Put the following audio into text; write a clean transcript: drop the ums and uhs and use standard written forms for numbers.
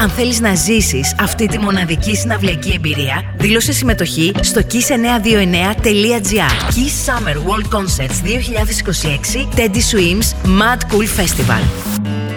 Αν θέλεις να ζήσεις αυτή τη μοναδική συναυλιακή εμπειρία, δήλωσε συμμετοχή στο kiss929.gr. Kiss Summer World Concerts 2026 Teddy Swims Mad Cool Festival.